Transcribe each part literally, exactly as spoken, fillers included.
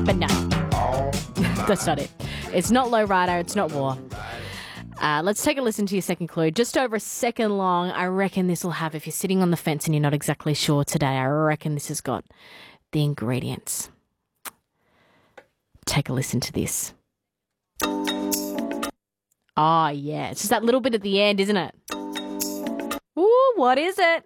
But no, that's not it. It's not low rider. It's not war. Uh, let's take a listen to your second clue. Just over a second long. I reckon this will have, if you're sitting on the fence and you're not exactly sure today, I reckon this has got the ingredients. Take a listen to this. Oh, yeah. It's just that little bit at the end, isn't it? Ooh, what is it?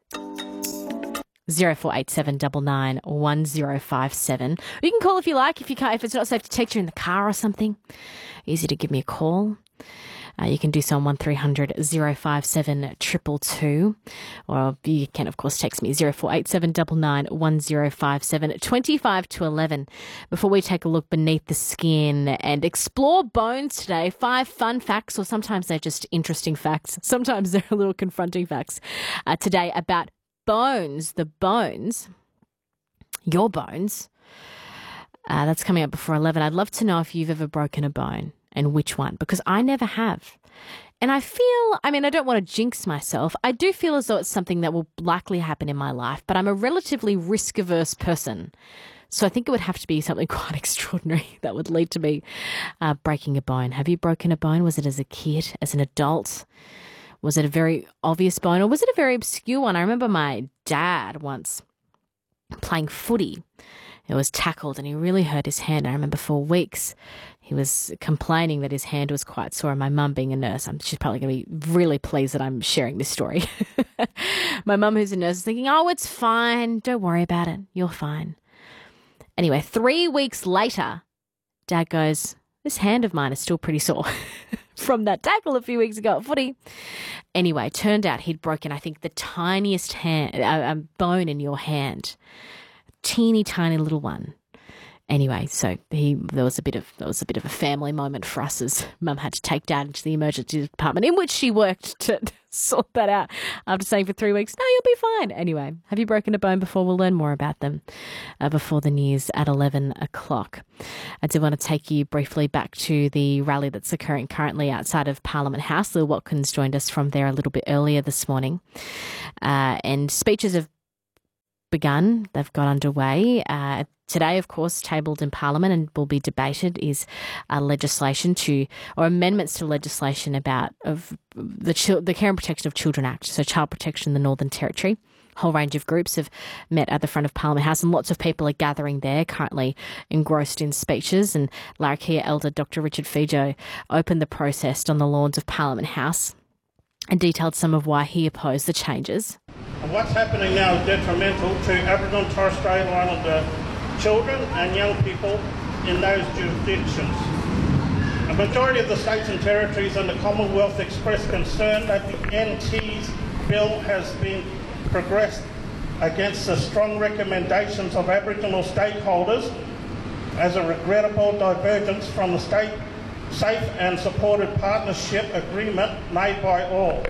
zero four eight seven nine nine one zero five seven. You can call if you like, if you can't, if it's not safe to text you in the car or something. Easy to give me a call. Uh, you can do so on one three hundred oh five seven two two two. Or you can, of course, text me zero four eight seven nine nine one zero five seven, twenty-five to eleven. Before we take a look beneath the skin and explore bones today, five fun facts, or sometimes they're just interesting facts. Sometimes they're a little confronting facts uh, today about bones, the bones, your bones. Uh, that's coming up before eleven. I'd love to know if you've ever broken a bone and which one, because I never have. And I feel, I mean, I don't want to jinx myself. I do feel as though it's something that will likely happen in my life, but I'm a relatively risk-averse person. So I think it would have to be something quite extraordinary that would lead to me uh, breaking a bone. Have you broken a bone? Was it as a kid, as an adult? Was it a very obvious bone, or was it a very obscure one? I remember my dad once playing footy. It was tackled and he really hurt his hand. I remember for weeks he was complaining that his hand was quite sore. And my mum, being a nurse, I'm, she's probably going to be really pleased that I'm sharing this story. My mum, who's a nurse, is thinking, oh, it's fine. Don't worry about it. You're fine. Anyway, three weeks later, Dad goes, this hand of mine is still pretty sore from that tackle a few weeks ago at footy. Anyway, turned out he'd broken, I think, the tiniest hand, uh, um, bone in your hand. Teeny tiny little one. Anyway, so he there was a bit of there was a bit of a family moment for us as Mum had to take Dad into the emergency department, in which she worked to sort that out after saying for three weeks, no, you'll be fine. Anyway, have you broken a bone before? We'll learn more about them uh, before the news at eleven o'clock. I do want to take you briefly back to the rally that's occurring currently outside of Parliament House. Lil Watkins joined us from there a little bit earlier this morning. Uh, and speeches have begun. They've got underway. Uh, today, of course, tabled in Parliament and will be debated is uh, legislation to, or amendments to legislation about of the Chil- the Care and Protection of Children Act, so child protection in the Northern Territory. A whole range of groups have met at the front of Parliament House and lots of people are gathering there, currently engrossed in speeches. And Larrakia Elder Doctor Richard Fijo opened the protest on the lawns of Parliament House and detailed some of why he opposed the changes. And what's happening now is detrimental to Aboriginal and Torres Strait Islander children and young people in those jurisdictions. A majority of the states and territories and the Commonwealth expressed concern that the N T's bill has been progressed against the strong recommendations of Aboriginal stakeholders as a regrettable divergence from the state safe and supported partnership agreement made by all.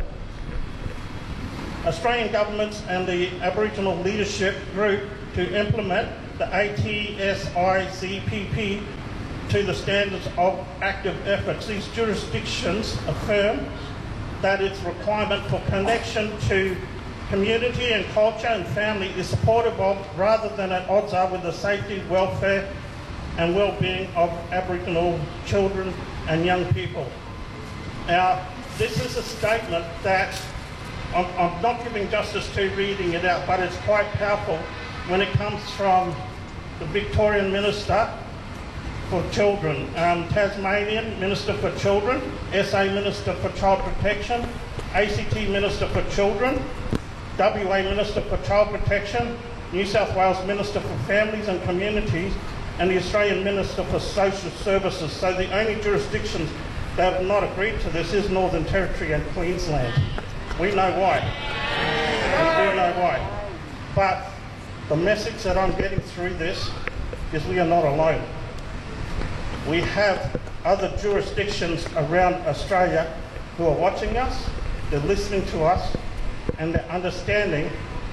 Australian governments and the Aboriginal Leadership Group to implement the A T S I Z P P to the standards of active efforts. These jurisdictions affirm that its requirement for connection to community and culture and family is supportive of, rather than at odds are with, the safety, welfare and well-being of Aboriginal children and young people. Now, this is a statement that I'm, I'm not giving justice to reading it out, but it's quite powerful when it comes from the Victorian Minister for Children, um, Tasmanian Minister for Children, S A Minister for Child Protection, A C T Minister for Children, W A Minister for Child Protection, New South Wales Minister for Families and Communities, and the Australian Minister for Social Services. So the only jurisdictions that have not agreed to this is Northern Territory and Queensland. We know why. We do know why. But the message that I'm getting through this is we are not alone. We have other jurisdictions around Australia who are watching us, they're listening to us, and they're understanding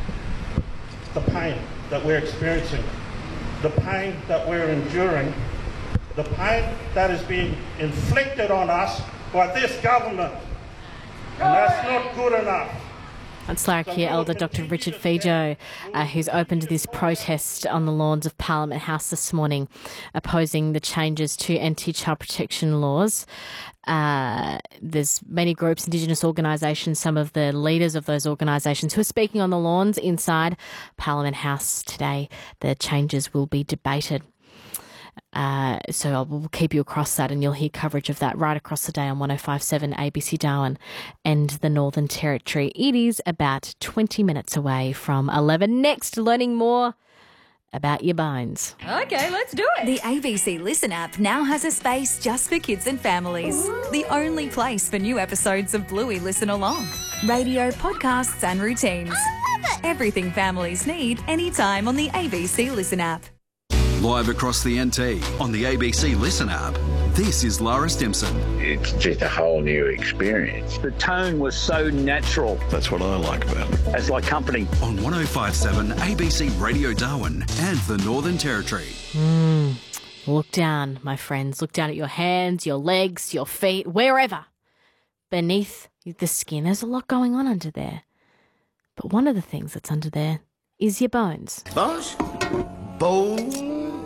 the pain that we're experiencing, the pain that we're enduring, the pain that is being inflicted on us by this government. And that's not good enough. That's Larrakia Elder Doctor Richard Fijo, uh, who's opened this protest on the lawns of Parliament House this morning, opposing the changes to anti-child protection laws. Uh, there's many groups, Indigenous organisations, some of the leaders of those organisations who are speaking on the lawns inside Parliament House today. The changes will be debated. Uh, so I will keep you across that, and you'll hear coverage of that right across the day on one oh five point seven A B C Darwin and the Northern Territory. It is about twenty minutes away from eleven. Next, learning more about your bones. Okay, let's do it. The A B C Listen app now has a space just for kids and families. Ooh. The only place for new episodes of Bluey Listen Along. Radio, podcasts and routines. I love it. Everything families need anytime on the A B C Listen app. Live across the N T on the A B C Listen app. This is Lara Stimson. It's just a whole new experience. The tone was so natural. That's what I like about it. It's like company. On one oh five point seven A B C Radio Darwin and the Northern Territory. Mm. Look down, my friends. Look down at your hands, your legs, your feet, wherever. Beneath the skin, there's a lot going on under there. But one of the things that's under there is your bones. Bones? Bones?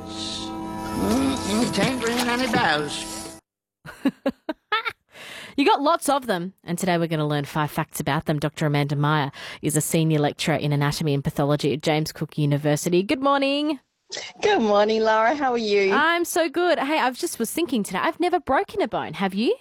Mm, can't bring in any bones. You got lots of them, and today we're going to learn five facts about them. Doctor Amanda Meyer is a senior lecturer in anatomy and pathology at James Cook University. Good morning. Good morning, Lara. How are you? I'm so good. Hey, I just was thinking today, I've never broken a bone. Have you?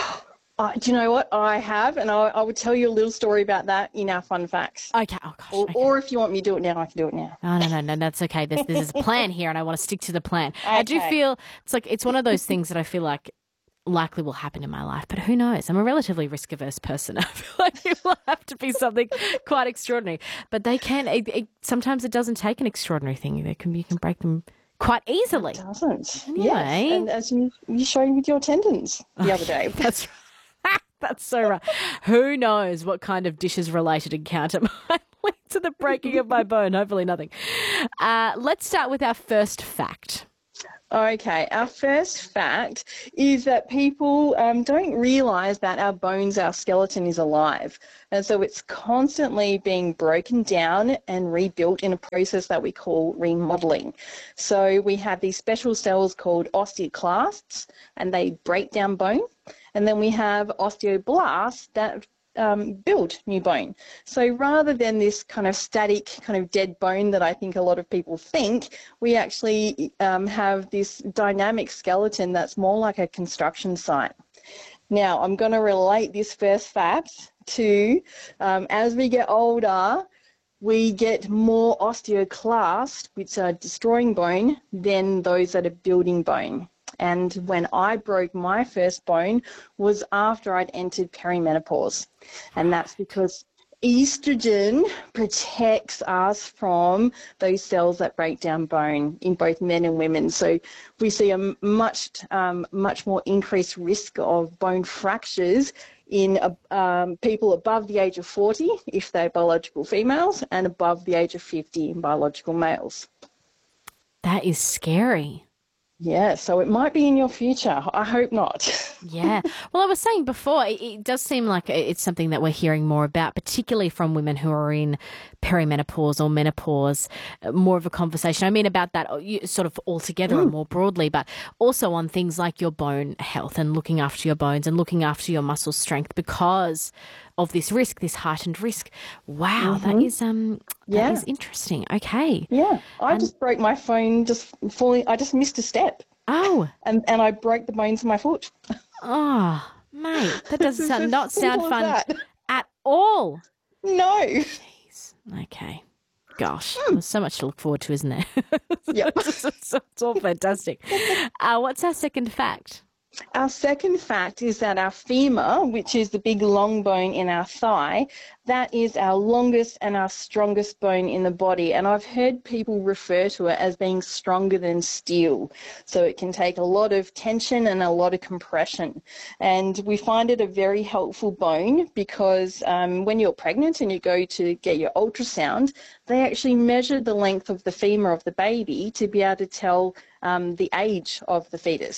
Uh, do you know what? I have, and I, I would tell you a little story about that in our fun facts. Okay. Oh, gosh. Or, okay. or if you want me to do it now, I can do it now. Oh, no, no, no, that's okay. There's, there's a plan here, and I want to stick to the plan. Okay. I do feel it's like it's one of those things that I feel like likely will happen in my life, but who knows? I'm a relatively risk-averse person. I feel like it will have to be something quite extraordinary. But they can. It, it, sometimes it doesn't take an extraordinary thing. They can, you can break them quite easily. It doesn't. Anyway. Yes, and as you, you showed with your tendons the other day. That's right. That's so right. Who knows what kind of dishes-related encounter might lead to the breaking of my bone? Hopefully nothing. Uh, let's start with our first fact. Okay, our first fact is that people um, don't realise that our bones, our skeleton is alive. And so it's constantly being broken down and rebuilt in a process that we call remodelling. So we have these special cells called osteoclasts, and they break down bone. And then we have osteoblasts that um, build new bone. So rather than this kind of static, kind of dead bone that I think a lot of people think, we actually um, have this dynamic skeleton that's more like a construction site. Now, I'm going to relate this first fact to um, as we get older, we get more osteoclasts, which are destroying bone, than those that are building bone. And when I broke my first bone was after I'd entered perimenopause. And that's because estrogen protects us from those cells that break down bone in both men and women. So we see a much, um, much more increased risk of bone fractures in uh, um, people above the age of forty, if they're biological females, and above the age of fifty in biological males. That is scary. Yeah, so it might be in your future. I hope not. Yeah. Well, I was saying before, it, it does seem like it's something that we're hearing more about, particularly from women who are in perimenopause or menopause, more of a conversation. I mean about that sort of altogether mm. and more broadly, but also on things like your bone health and looking after your bones and looking after your muscle strength because of this risk, this heightened risk. Wow, mm-hmm. that is um, that yeah. is interesting. Okay. Yeah, I and, just broke my phone just falling. I just missed a step. Oh. And and I broke the bones of my foot. Oh, mate, that doesn't sound, not sound fun that. at all. No. Jeez. Okay. Gosh, mm. there's so much to look forward to, isn't there? Yep. it's, it's, it's all fantastic. Uh, what's our second fact? Our second fact is that our femur, which is the big long bone in our thigh, that is our longest and our strongest bone in the body. And I've heard people refer to it as being stronger than steel. So it can take a lot of tension and a lot of compression. And we find it a very helpful bone because um, when you're pregnant and you go to get your ultrasound, they actually measure the length of the femur of the baby to be able to tell um, the age of the fetus.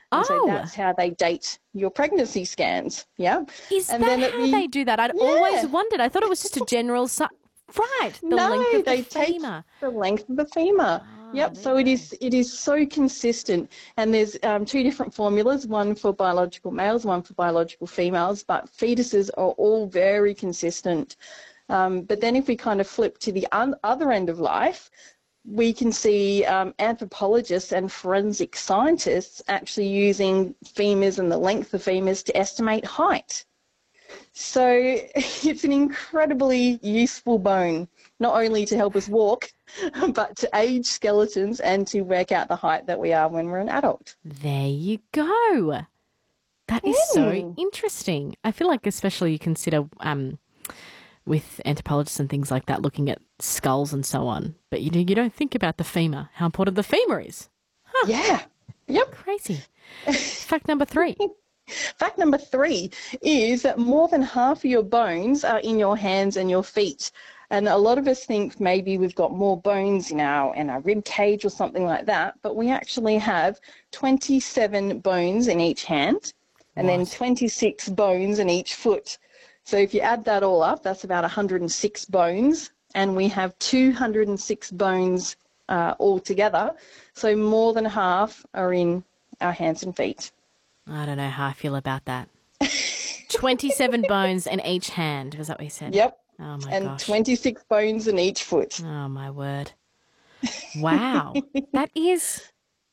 And so Oh. that's how they date your pregnancy scans. Yeah. Is And that then at how the- they do that? I'd Yeah. always wondered. I thought it was just a general... Su- right, the no, length of they the take femur. the length of the femur. Ah, yep. there So you it go. is it is so consistent, and there's um, two different formulas, one for biological males, one for biological females. But fetuses are all very consistent. Um, but then if we kind of flip to the un- other end of life, we can see um, anthropologists and forensic scientists actually using femurs and the length of femurs to estimate height. So it's an incredibly useful bone, not only to help us walk, but to age skeletons and to work out the height that we are when we're an adult. There you go. That is so Mm. interesting. I feel like especially you consider um, with anthropologists and things like that looking at skulls and so on, but you, you don't think about the femur, how important the femur is. Yeah. Yep. Crazy. Fact number three. Fact number three is that more than half of your bones are in your hands and your feet. And a lot of us think maybe we've got more bones in our, in our rib cage or something like that, but we actually have twenty-seven bones in each hand and then twenty-six bones in each foot. So if you add that all up, that's about one hundred six bones, and we have two hundred six bones uh, altogether. So more than half are in our hands and feet. I don't know how I feel about that. twenty-seven bones in each hand. Was that what you said? Yep. Oh, my and gosh. twenty-six bones in each foot. Oh, my word. Wow. That is...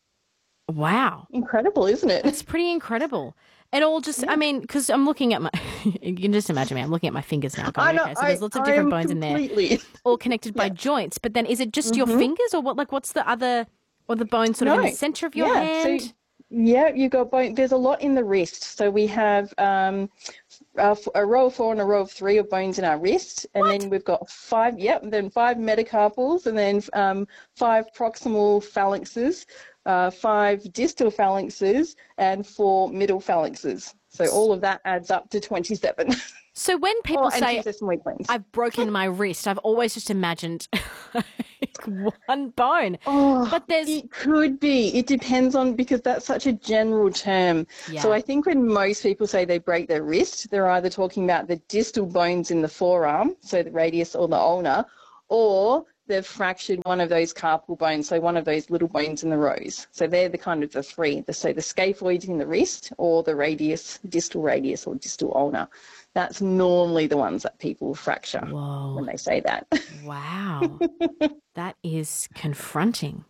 Wow. Incredible, isn't it? It's pretty incredible. And all just, I mean, because I'm looking at my, you can just imagine me, I'm looking at my fingers now. Going, I know. okay, so there's I- lots of I different am bones in there, completely- all connected by joints. But then is it just your fingers or what, like, what's the other, or the bone sort of in No. the center of your yeah, hand? So, yeah, you got bone. There's a lot in the wrist. So we have um, a, a row of four and a row of three of bones in our wrist, and then we've got five. Yep, then five metacarpals, and then um, five proximal phalanxes, uh, five distal phalanxes, and four middle phalanxes. So all of that adds up to twenty-seven. So when people Oh, and say, two sesamoid bones. I've broken my wrist, I've always just imagined like one bone. Oh, but there's, It could be. It depends on, because that's such a general term. Yeah. So I think when most people say they break their wrist, they're either talking about the distal bones in the forearm, so the radius or the ulna, or they've fractured one of those carpal bones, so one of those little bones in the rows. So they're the kind of the three. The, so the scaphoid in the wrist, or the radius, distal radius or distal ulna. That's normally the ones that people fracture Whoa. when they say that. wow, that is confronting.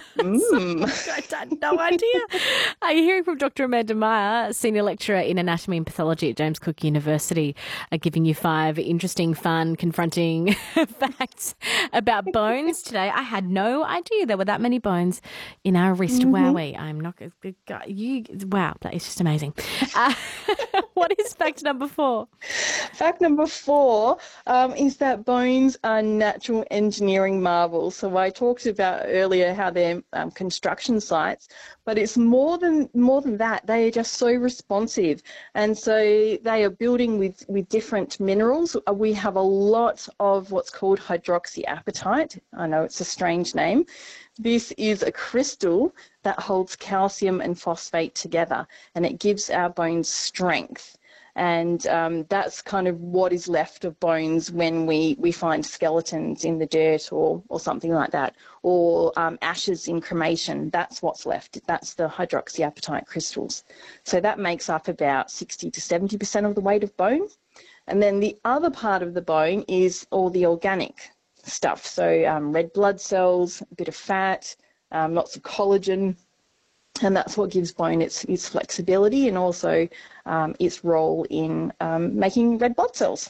Mm. I had no idea. Are you hearing from Doctor Amanda Meyer, Senior Lecturer in Anatomy and Pathology at James Cook University, uh, giving you five interesting, fun, confronting facts about bones today. I had no idea there were that many bones in our wrist. Mm-hmm. Wowie, I'm not you. Wow, that is just amazing. Uh, what is fact number four? Fact number four um, is that bones are natural engineering marvels. So I talked about earlier how they're um, construction sites, but it's more than more than that. They are just so responsive, and so they are building with with different minerals. We have a lot of what's called hydroxyapatite. I know it's a strange name. This is a crystal that holds calcium and phosphate together, and it gives our bones strength. And um, that's kind of what is left of bones when we, we find skeletons in the dirt or, or something like that, or um, ashes in cremation. That's what's left. That's the hydroxyapatite crystals. So that makes up about sixty to seventy percent of the weight of bone. And then the other part of the bone is all the organic stuff. So um, red blood cells, a bit of fat, um, lots of collagen. And that's what gives bone its, its flexibility and also um, its role in um, making red blood cells.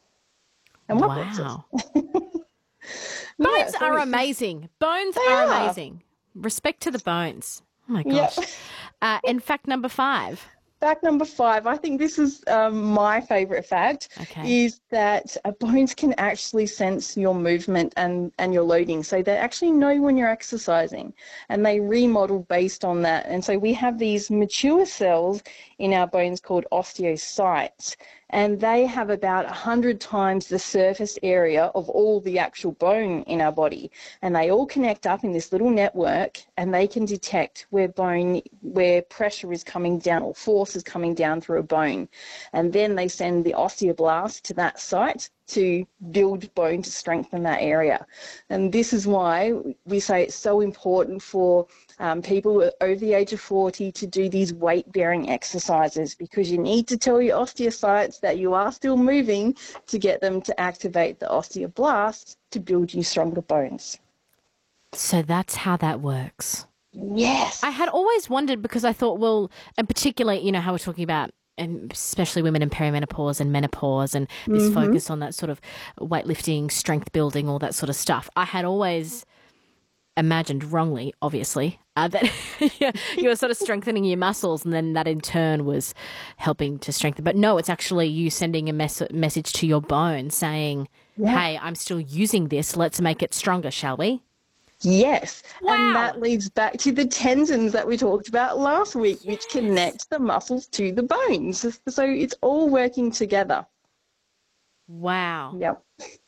And white blood cells. Wow. Yeah, Bones so are it's- amazing. Bones They are, are. amazing. Respect to the bones. Oh my Yep. gosh. Uh, and fact number five. Fact number five, I think this is um, my favourite fact, Okay. is that uh, bones can actually sense your movement and, and your loading. So they actually know when you're exercising, and they remodel based on that. And so we have these mature cells in our bones called osteocytes, and they have about one hundred times the surface area of all the actual bone in our body, and they all connect up in this little network, and they can detect where bone, where pressure is coming down or force is coming down through a bone, and then they send the osteoblast to that site to build bone to strengthen that area. And this is why we say it's so important for um, people over the age of forty to do these weight-bearing exercises, because you need to tell your osteocytes that you are still moving to get them to activate the osteoblast to build you stronger bones. So that's how that works. Yes. I had always wondered, because I thought, well, and particularly, you know, how we're talking about, and especially women in perimenopause and menopause and this Mm-hmm. focus on that sort of weightlifting, strength building, all that sort of stuff. I had always imagined wrongly, obviously, uh, that you were sort of strengthening your muscles, and then that in turn was helping to strengthen. But no, it's actually you sending a mes- message to your bone saying, Yeah. hey, I'm still using this. Let's make it stronger, shall we? Yes, Wow. and that leads back to the tendons that we talked about last week, which connect the muscles to the bones. So it's all working together. Wow. Yep.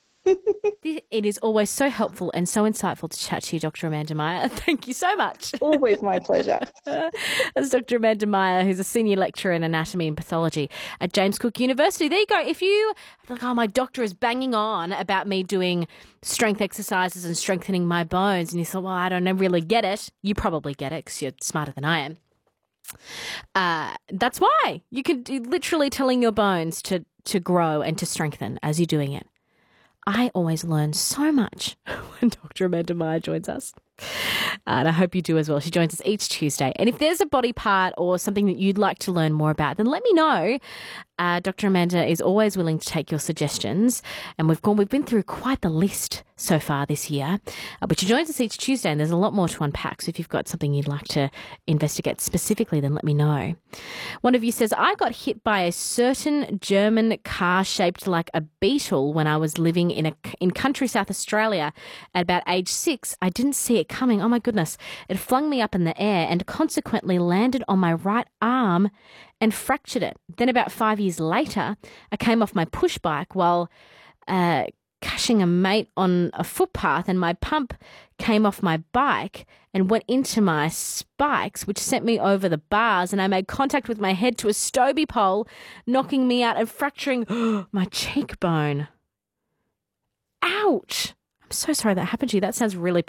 It is always so helpful and so insightful to chat to you, Doctor Amanda Meyer. Thank you so much. Always my pleasure. That's Doctor Amanda Meyer, who's a senior lecturer in anatomy and pathology at James Cook University. There you go. If you like, oh, my doctor is banging on about me doing strength exercises and strengthening my bones, and you thought, well, I don't really get it. You probably get it because you're smarter than I am. Uh, that's why you could literally telling your bones to to grow and to strengthen as you're doing it. I always learn so much when Doctor Amanda Meyer joins us. And I hope you do as well. She joins us each Tuesday. And if there's a body part or something that you'd like to learn more about, then let me know. Uh, Doctor Amanda is always willing to take your suggestions. And we've gone, we've been through quite the list so far this year. Uh, but she joins us each Tuesday, and there's a lot more to unpack. So if you've got something you'd like to investigate specifically, then let me know. One of you says, I got hit by a certain German car shaped like a beetle when I was living in a in country South Australia at about age six. I didn't see it coming. Oh my goodness. It flung me up in the air and consequently landed on my right arm and fractured it. Then about five years later, I came off my push bike while uh, cashing a mate on a footpath, and my pump came off my bike and went into my spikes, which sent me over the bars, and I made contact with my head to a Stobie pole, knocking me out and fracturing my cheekbone. Ouch. I'm so sorry that happened to you. That sounds really